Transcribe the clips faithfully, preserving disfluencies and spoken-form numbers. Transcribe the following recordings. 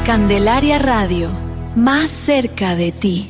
Candelaria Radio, más cerca de ti.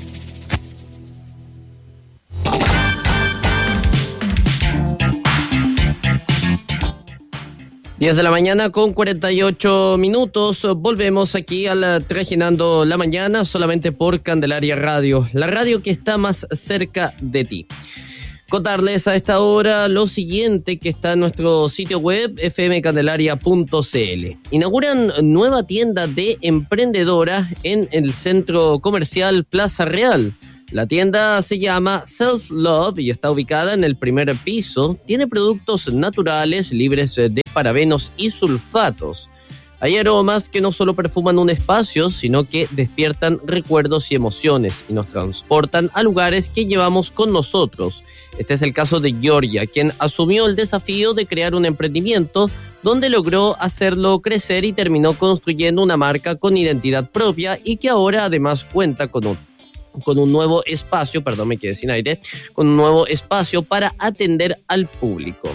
diez de la mañana con cuarenta y ocho minutos. Volvemos aquí al Trajinando la Mañana solamente por Candelaria Radio, la radio que está más cerca de ti. Contarles a esta hora lo siguiente que está en nuestro sitio web f m candelaria punto c l. Inauguran nueva tienda de emprendedora en el centro comercial Plaza Real. La tienda se llama Self Love y está ubicada en el primer piso. Tiene productos naturales libres de parabenos y sulfatos. Hay aromas que no solo perfuman un espacio, sino que despiertan recuerdos y emociones y nos transportan a lugares que llevamos con nosotros. Este es el caso de Georgia, quien asumió el desafío de crear un emprendimiento donde logró hacerlo crecer y terminó construyendo una marca con identidad propia y que ahora además cuenta con un con un nuevo espacio, perdón, me quedé sin aire, con un nuevo espacio para atender al público.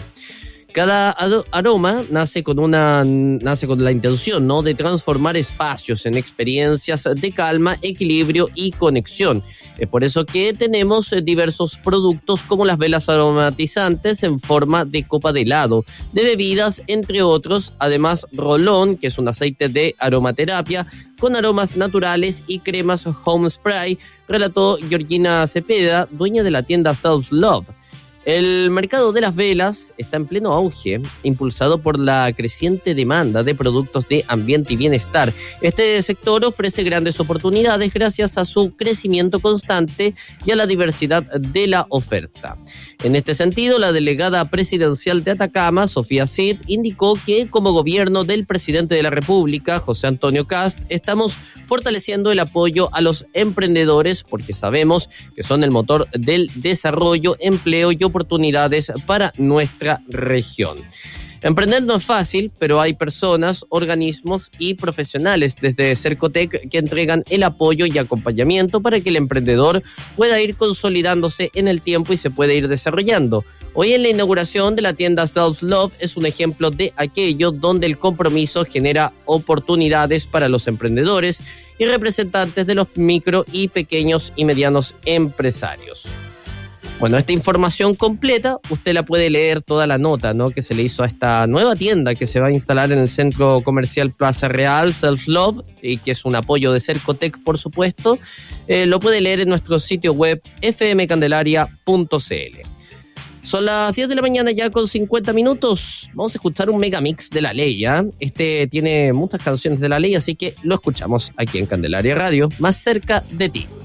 Cada aroma nace con una nace con la intención, ¿no?, de transformar espacios en experiencias de calma, equilibrio y conexión. Es por eso que tenemos diversos productos como las velas aromatizantes en forma de copa de helado, de bebidas, entre otros. Además, Rolón, que es un aceite de aromaterapia con aromas naturales, y cremas Home Spray, relató Georgina Cepeda, dueña de la tienda Self Love. El mercado de las velas está en pleno auge, impulsado por la creciente demanda de productos de ambiente y bienestar. Este sector ofrece grandes oportunidades gracias a su crecimiento constante y a la diversidad de la oferta. En este sentido, la delegada presidencial de Atacama, Sofía Cid, indicó que como gobierno del presidente de la República, José Antonio Kast, estamos fortaleciendo el apoyo a los emprendedores porque sabemos que son el motor del desarrollo, empleo y oportunidades para nuestra región. Emprender no es fácil, pero hay personas, organismos y profesionales desde Cercotec que entregan el apoyo y acompañamiento para que el emprendedor pueda ir consolidándose en el tiempo y se pueda ir desarrollando. Hoy en la inauguración de la tienda Self Love es un ejemplo de aquello donde el compromiso genera oportunidades para los emprendedores y representantes de los micro y pequeños y medianos empresarios. Bueno, esta información completa usted la puede leer, toda la nota, ¿no?, que se le hizo a esta nueva tienda que se va a instalar en el centro comercial Plaza Real, Self Love, y que es un apoyo de Cercotec, por supuesto. Eh, lo puede leer en nuestro sitio web f m candelaria punto c l. Son las diez de la mañana ya con cincuenta minutos. Vamos a escuchar un megamix de La Ley, ¿eh? Este tiene muchas canciones de La Ley, así que lo escuchamos aquí en Candelaria Radio, más cerca de ti.